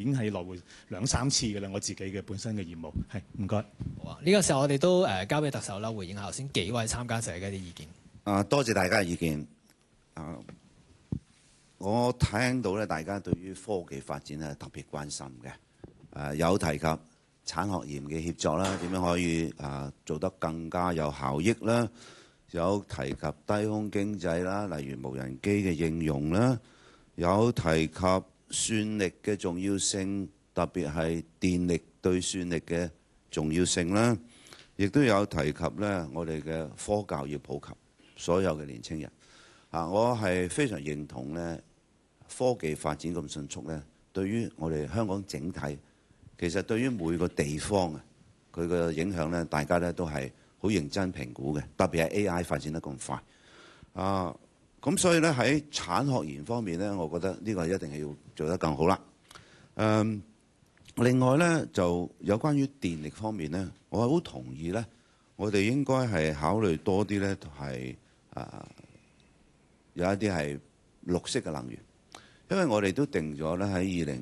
已經係來回2、3次嘅啦。我自己嘅本身嘅業務係唔該。 好啊，呢個時候我哋都交俾特首啦，回應下頭先幾位參加者嘅一啲意見。 多謝大家嘅意見。我聽到咧，大家對於科技發展係特別關心嘅。有提及產學研嘅協作啦，點樣可以做得更加有效益啦？有提及低空經濟啦，例如無人機嘅應用啦。有提及算力嘅重要性，特別係電力對算力嘅重要性啦。亦都有提及咧，我哋嘅科教要普及所有嘅年青人。我係非常認同咧，科技發展咁迅速咧，對於我哋香港整體，其實對於每個地方啊，佢嘅影響咧，大家咧都係好認真評估嘅。特別係 AI 發展得咁快咁所以咧喺產學研方面咧，我覺得呢個一定係要做得更好啦。另外咧就有關於電力方面咧，我係好同意咧，我哋應該係考慮多啲咧，係有一啲係綠色嘅能源，因為我哋都定咗咧喺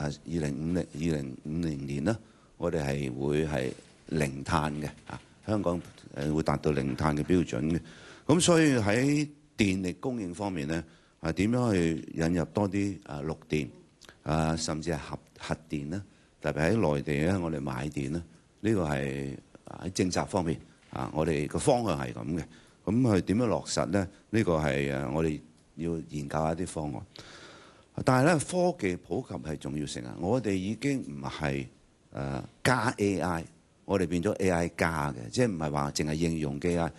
2050年咧，我哋係會係零碳嘅香港會達到零碳嘅標準嘅。咁所以喺電力供應方面咧，點樣去引入多啲綠電甚至係核電咧？特別喺內地咧，我哋買電咧，呢個係喺政策方面我哋個方向係咁嘅。咁佢點樣落實咧？呢個係我哋要研究一啲方案。但係咧，科技普及係重要性啊！我哋已經唔係加 AI， 我哋變咗 AI 加嘅，即係唔係話淨係應用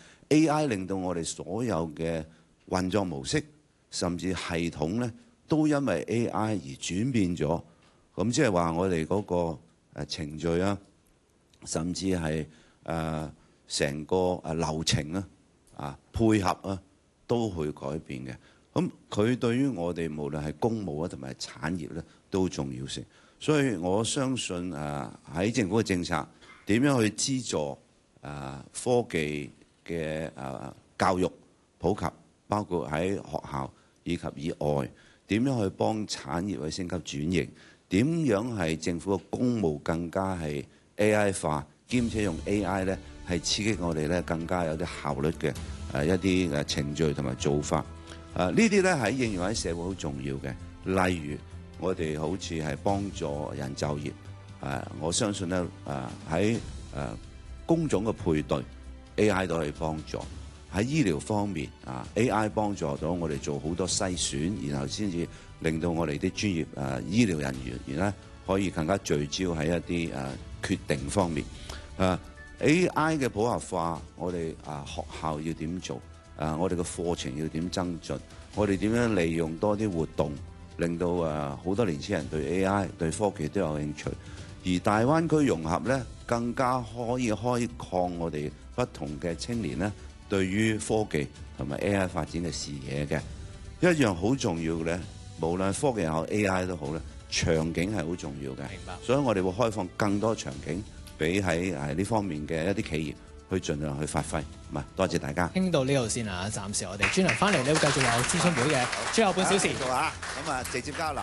AI 令到我哋所有嘅運作模式，甚至系統咧，都因為 AI 而轉變咗。咁即係話我哋嗰個程序啊，甚至係成個流程啊、配合啊，都會改變嘅。咁佢對於我哋無論係公務啊同埋產業咧，都重要性。所以我相信喺政府嘅政策點樣去資助科技嘅教育普及，包括喺學校以及以外，點樣去幫產業去升級轉型？點樣係政府嘅公務更加係 AI 化，兼且用 AI 咧係刺激我哋咧更加有啲效率嘅一啲程序同埋做法。呢啲咧喺應用喺社會好重要嘅。例如我哋好似係幫助人就業，我相信咧喺工種嘅配對 AI 都可以幫助。喺醫療方面AI 幫助到我哋做好多篩選，然後先至令到我哋啲專業醫療人員咧可以更加聚焦喺一啲決定方面。AI 嘅普及化，我哋學校要點做？我哋嘅課程要點增進？我哋點樣利用多啲活動，令到好多年輕人對 AI 對科技都有興趣？而大灣區融合咧，更加可以開擴我哋不同嘅青年咧，對於科技同埋 AI 發展嘅視野嘅。一樣好重要嘅咧，無論科技又好 AI 都好咧，場景係好重要嘅。 明白。 所以我哋會開放更多場景俾喺呢方面嘅一啲企業去盡量去發揮。唔係，多謝大家。 傾到呢度先啊，暫時我哋專欄翻嚟咧，會繼續有諮詢會嘅最後半小時。 咁直接交流。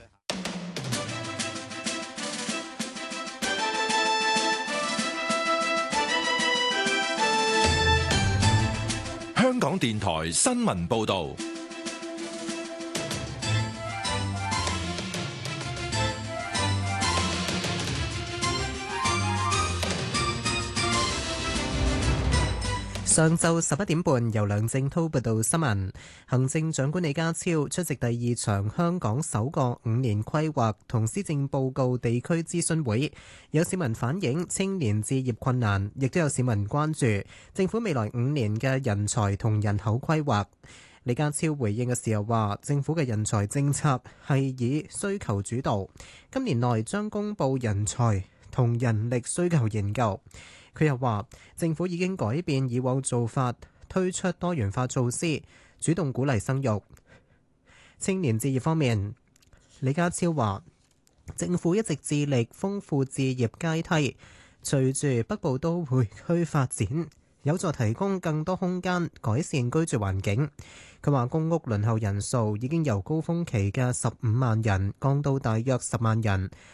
香港電台新聞報導。 上晝11點半，由梁正滔報道新聞。行政長官李家超出席第2場香港首個5年規劃同施政報告地區諮詢會，有市民反映青年置業困難，亦都有市民關注政府未來5年嘅人才同人口規劃。李家超回應嘅時候話，政府嘅人才政策係以需求主導，今年內將公布人才同人力需求研究。佢又話，政府已經改變以往做法，推出多元化措施，主動鼓勵生育。青年置業方面，李家超話，政府一直致力豐富置業階梯，隨住北部都會區發展，有助提供更多空間，改善居住環境。佢話，公屋輪候人數已經由高峰期嘅15萬人降到大約10萬人，